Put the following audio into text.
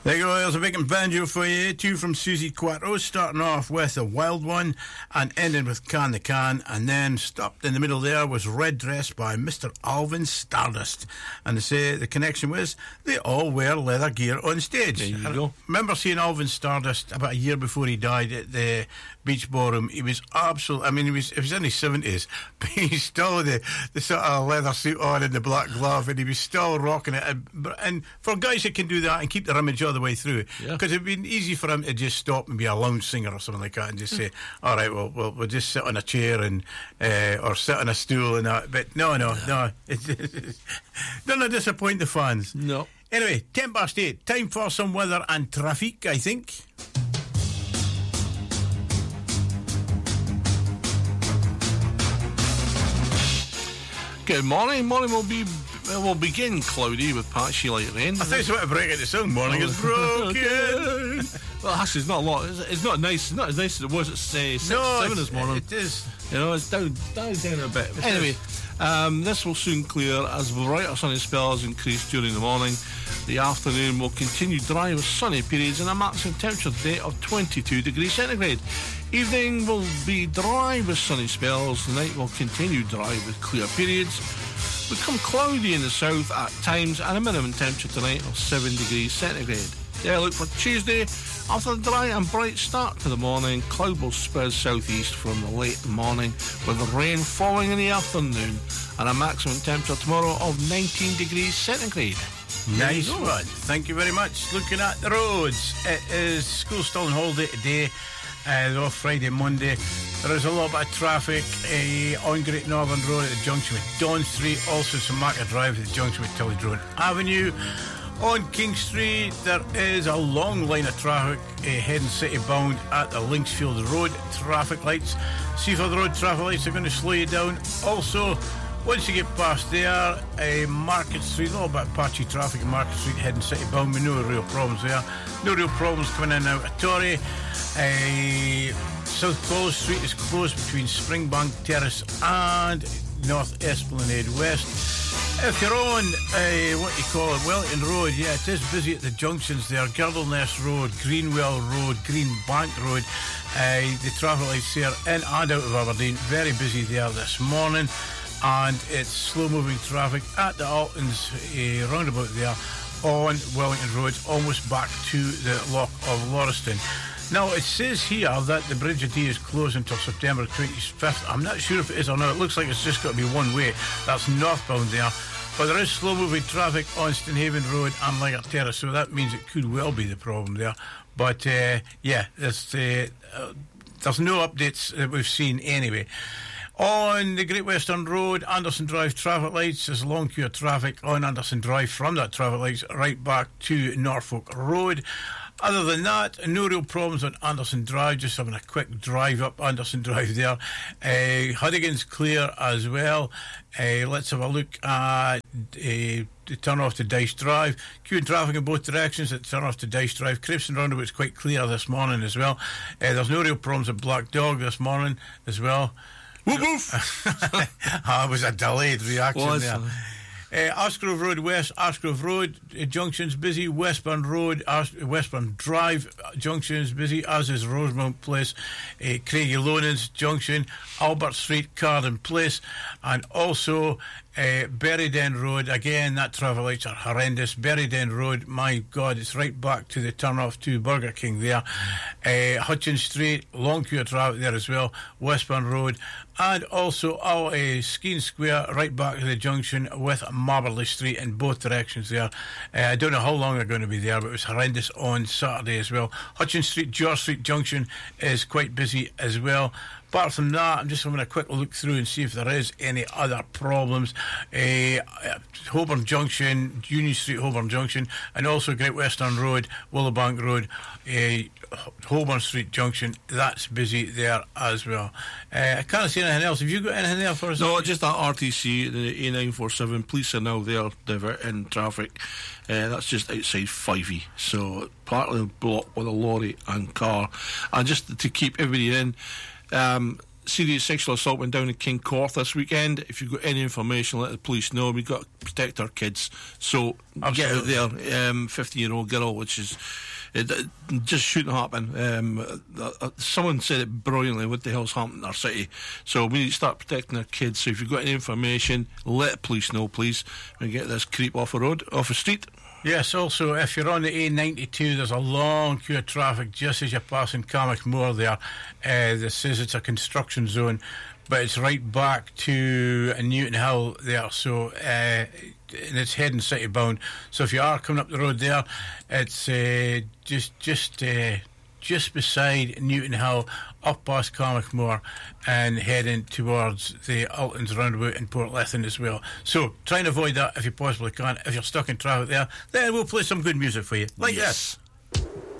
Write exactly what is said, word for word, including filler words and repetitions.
There you go, there's a vacant banjo for you. Two from Susie Quattro, starting off with a wild one and ending with Can the Can, and then stopped in the middle there was Red Dress by Mister Alvin Stardust. And they say the connection was they all wear leather gear on stage. There you I go. remember seeing Alvin Stardust about a year before he died at the Beach Ballroom. He was absolute, I mean, he was, he was in his seventies, but he still had the, the sort of leather suit on and the black glove, and he was still rocking it. And, and for guys that can do that and keep their image all the way through, because Yeah. it'd been easy for him to just stop and be a lounge singer or something like that and just say, all right, well, we'll, we'll just sit on a chair and uh, or sit on a stool and that. But no, no, no. Don't not disappoint the fans. No. Anyway, ten past eight. Time for some weather and traffic, I think. Good morning. Morning will be will begin cloudy with patchy light rain. I think it's about to break into song. Morning is broken. Well, actually, it's not a lot. It's, it's not nice. It's not as nice as it was at say six, No, seven it's- this morning. it is. You know, it's down, down, down a bit. It Anyway, is. um, this will soon clear as brighter sunny spells increase during the morning. The afternoon will continue dry with sunny periods and a maximum temperature today of twenty-two degrees centigrade. Evening will be dry with sunny spells. The night will continue dry with clear periods. Become cloudy in the south at times and a minimum temperature tonight of seven degrees centigrade. Yeah, look for Tuesday. After a dry and bright start to the morning, cloud will spread southeast from the late morning with the rain falling in the afternoon and a maximum temperature tomorrow of nineteen degrees centigrade. Nice one. Thank you very much. Looking at the roads, it is school still on holiday today. Uh, off Friday, Monday. There is a lot of traffic uh, on Great Northern Road at the junction with Dawn Street, also St Margaret Drive at the junction with Tillydrone Avenue. On King Street, there is a long line of traffic uh, heading city bound at the Linksfield Road traffic lights. Seaford Road traffic lights are going to slow you down. Also, once you get past there, uh, Market Street, a little bit of patchy traffic in Market Street heading city bound, with no real problems there. No real problems coming in and out of Torrey. Uh, South College Street is closed between Springbank Terrace and North Esplanade West. If you're on uh, what you call it, Wellington Road, yeah, it is busy at the junctions there. Girdleness Road, Greenwell Road, Greenbank Road. Uh, the traffic lights there in and out of Aberdeen, very busy there this morning. And it's slow-moving traffic at the Altons uh, roundabout there on Wellington Road, almost back to the Loch of Lauriston. Now, it says here that the Bridge of Dee is closed until September twenty-fifth. I'm not sure if it is or not. It looks like it's just got to be one way. That's northbound there. But there is slow-moving traffic on Stonehaven Road and Liggett Terrace, so that means it could well be the problem there. But, uh, yeah, there's, uh, uh, there's no updates that we've seen anyway. On the Great Western Road, Anderson Drive traffic lights, there's a long queue of traffic on Anderson Drive from that traffic lights right back to Norfolk Road. Other than that, no real problems on Anderson Drive, just having a quick drive up Anderson Drive there. Uh, Huddigan's clear as well. Uh, let's have a look at uh, the turn off to Dice Drive. Queue and traffic in both directions at turn off to Dice Drive. Cribston Roundabout's quite clear this morning as well. Uh, there's no real problems at Black Dog this morning as well. Woof woof! Ah, it was a delayed reaction Was. there. Uh, Ashgrove Road West, Ashgrove Road uh, junction's busy. Westburn Road, Ash- Westburn Drive uh, junction's busy, as is Rosemount Place, uh, Craigie Lonans Junction, Albert Street, Carden Place, and also uh, Berryden Road. Again, that traffic lights are horrendous. Berryden Road, my God, it's right back to the turn off to Burger King there. Uh, Hutchins Street, long queue of traffic there as well. Westburn Road, and also our uh, Skene Square right back to the junction with Marberley Street in both directions there. Uh, I don't know how long they're going to be there, but it was horrendous on Saturday as well. Hutchins Street, George Street Junction is quite busy as well. Apart from that, I'm just having a quick look through and see if there is any other problems. Uh, Holborn Junction, Union Street, Holborn Junction, and also Great Western Road, Willowbank Road, uh, Holborn Street Junction, that's busy there as well. Uh, I can't see anything else. Have you got anything there for us? No, just that R T C, the A nine forty-seven. Police are now there diverting traffic. Uh, that's just outside Fivey. So partly blocked with a lorry and car. And just to keep everybody in, um, serious sexual assault went down in King Corth this weekend. If you've got any information, let the police know. We've got to protect our kids. So Absolutely. get out there. Um, fifteen-year-old girl, which is... It, it just shouldn't happen. Um, uh, uh, someone said it brilliantly. What the hell's happened in our city? So we need to start protecting our kids. So if you've got any information, let the police know, please, and get this creep off the road, off the street. Yes, also, if you're on the A ninety-two, there's a long queue of traffic just as you're passing Carmackmore there. Uh, this says it's a construction zone, but it's right back to Newton Hill there, so uh, and it's heading city bound. So if you are coming up the road there, it's uh, just just uh, just beside Newton Hill, up past Carmackmore, and heading towards the Alton's roundabout in Portlethen as well. So try and avoid that if you possibly can. If you're stuck in traffic there, then we'll play some good music for you, like Yes. this.